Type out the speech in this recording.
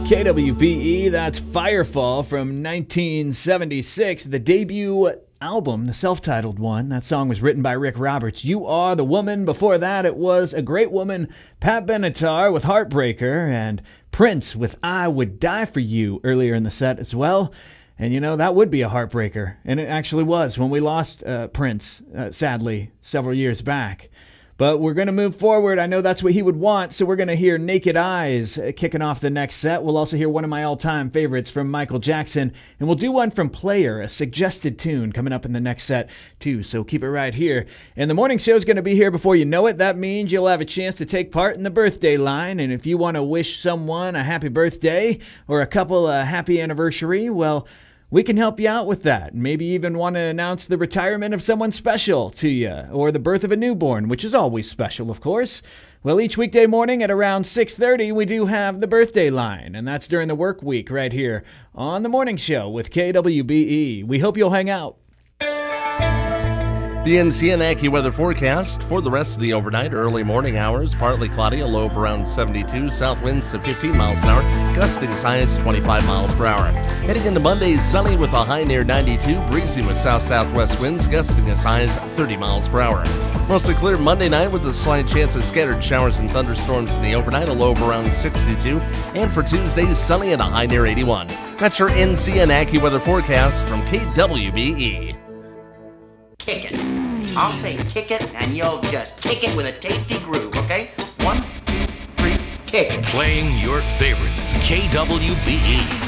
KWBE, that's Firefall from 1976, the debut album, the self-titled one. That song was written by Rick Roberts. You Are the Woman. Before that, it was A Great Woman, Pat Benatar with Heartbreaker, and Prince with I Would Die For You earlier in the set as well. And you know, that would be a heartbreaker. And it actually was when we lost Prince, sadly, several years back. But we're going to move forward. I know that's what he would want, so we're going to hear Naked Eyes kicking off the next set. We'll also hear one of my all-time favorites from Michael Jackson, and we'll do one from Player, a suggested tune coming up in the next set, too, so keep it right here. And the morning show's going to be here before you know it. That means you'll have a chance to take part in the birthday line, and if you want to wish someone a happy birthday or a couple a happy anniversary, well, we can help you out with that. Maybe even want to announce the retirement of someone special to you, or the birth of a newborn, which is always special, of course. Well, each weekday morning at around 6:30, we do have the birthday line, and that's during the work week right here on The Morning Show with KWBE. We hope you'll hang out. The NCN AccuWeather forecast for the rest of the overnight, early morning hours, partly cloudy, a low of around 72, south winds to 15 miles an hour, gusting as high as 25 miles per hour. Heading into Monday, sunny with a high near 92, breezy with south-southwest winds, gusting as high as 30 miles per hour. Mostly clear Monday night with a slight chance of scattered showers and thunderstorms in the overnight, a low of around 62, and for Tuesday, sunny and a high near 81. That's your NCN AccuWeather forecast from KWBE. Kick it. I'll say kick it, and you'll just kick it with a tasty groove, okay? 1, 2, 3, kick it. Playing your favorites, KWBE.